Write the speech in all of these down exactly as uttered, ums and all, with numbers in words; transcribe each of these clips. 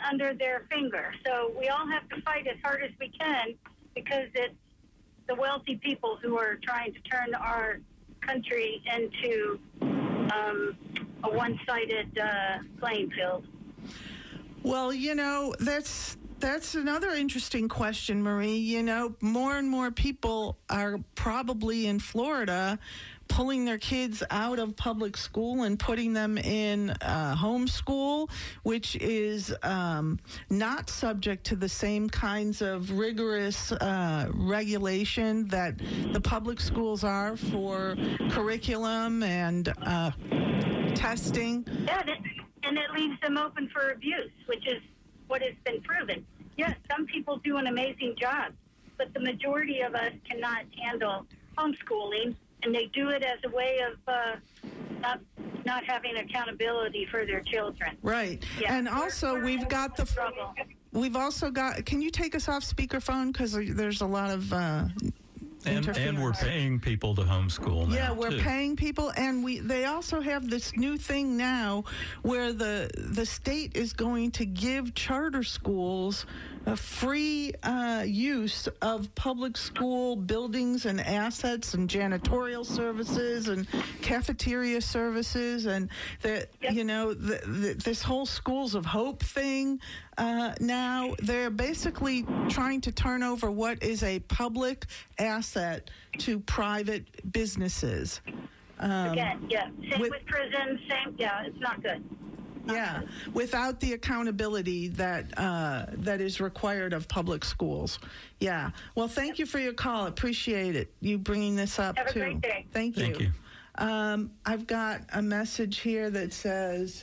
under their finger. So we all have to fight as hard as we can because it's the wealthy people who are trying to turn our country into um, a one-sided uh, playing field. Well, you know, that's that's another interesting question, Marie. You know, more and more people are probably in Florida pulling their kids out of public school and putting them in uh, homeschool, which is um, not subject to the same kinds of rigorous uh, regulation that the public schools are for curriculum and uh, testing. Yeah, and it leaves them open for abuse, which is what has been proven. Yes, some people do an amazing job, but the majority of us cannot handle homeschooling, and they do it as a way of uh, not not having accountability for their children. Right, yeah, and also we're, we're we've got the struggle. We've also got. Can you take us off speakerphone because there's a lot of. Uh, And, and we're paying people to homeschool now, Yeah, we're too. paying people, and we they also have this new thing now where the the state is going to give charter schools a free uh, use of public school buildings and assets and janitorial services and cafeteria services, and that Yep. you know the, the, this whole Schools of Hope thing. Uh, now they're basically trying to turn over what is a public asset to private businesses. Um, Again, yeah. Same with- with prisons, same, yeah, it's not good. Yeah, without the accountability that uh, that is required of public schools. Yeah. Well, thank you for your call. Appreciate it. You bringing this up Have a too. great day. Thank you. Thank you. Um, I've got a message here that says,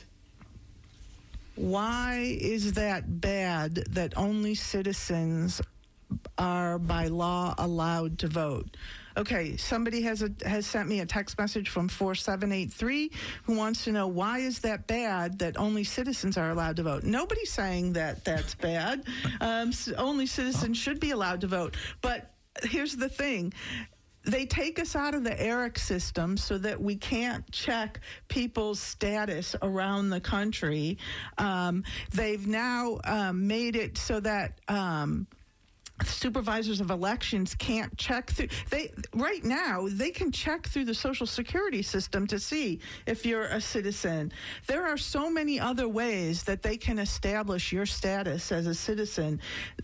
"Why is that bad that only citizens are by law allowed to vote?" Okay, somebody has a, has sent me a text message from four seven eight three who wants to know, why is that bad that only citizens are allowed to vote? Nobody's saying that that's bad. Um, s- only citizens should be allowed to vote. But here's the thing. They take us out of the ERIC system so that we can't check people's status around the country. Um, they've now um, made it so that... Um, supervisors of elections can't check through they right now they can check through the Social Security system to see if you're a citizen. There are so many other ways that they can establish your status as a citizen,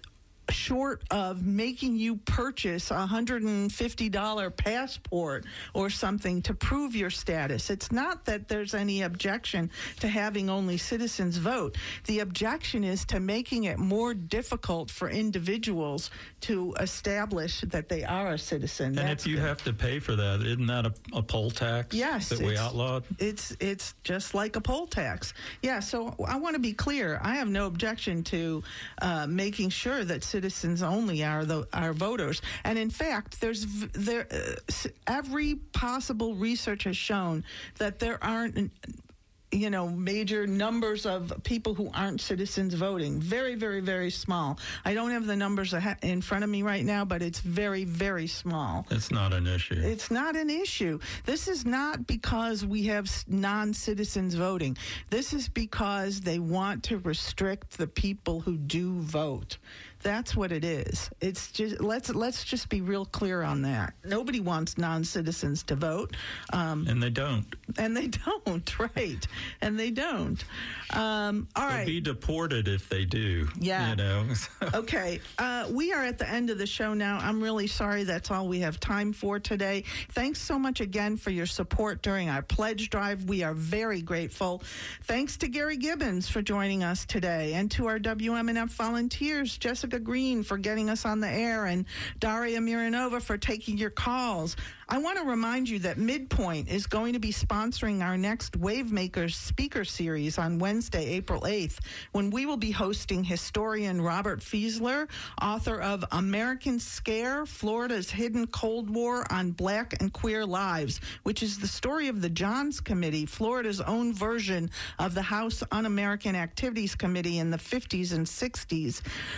short of making you purchase a one hundred fifty dollars passport or something to prove your status. It's not that there's any objection to having only citizens vote. The objection is to making it more difficult for individuals to establish that they are a citizen. And That's if you the- have to pay for that, isn't that a, a poll tax Yes, that we it's- outlawed? It's it's just like a poll tax. Yeah, so I want to be clear. I have no objection to uh, making sure that citizens only are the are voters. And in fact, there's v- there uh, s- every possible research has shown that there aren't, you know, major numbers of people who aren't citizens voting. Very, very, very small. I don't have the numbers ahe- in front of me right now, but it's very, very small. It's not an issue. It's not an issue. This is not because we have s- non-citizens voting. This is because they want to restrict the people who do vote. That's what it is. It's just let's let's just be real clear on that. Nobody wants non-citizens to vote, um, and they don't. and they don't. Right, and they don't. Um, all They'll right. be deported if they do. Yeah. You know. Okay, uh, we are at the end of the show now. I'm really sorry that's all we have time for today. Thanks so much again for your support during our pledge drive. We are very grateful. Thanks to Gary Gibbons for joining us today, and to our W M N F volunteers, Jessica Green for getting us on the air, and Daria Miranova for taking your calls. I want to remind you that Midpoint is going to be sponsoring our next Wavemakers speaker series on Wednesday, April eighth, when we will be hosting historian Robert Fiesler, author of American Scare, Florida's Hidden Cold War on Black and Queer Lives, which is the story of the Johns Committee, Florida's own version of the House Un-American Activities Committee in the fifties and sixties. Robert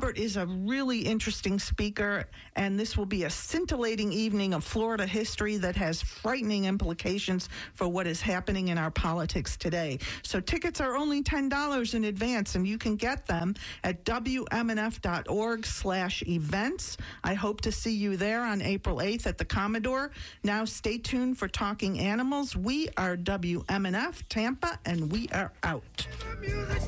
Robert is a really interesting speaker, and this will be a scintillating evening of Florida history that has frightening implications for what is happening in our politics today. So tickets are only ten dollars in advance, and you can get them at W M N F dot org slash events. I hope to see you there on April eighth at the Commodore. Now stay tuned for Talking Animals. We are W M N F Tampa, and we are out.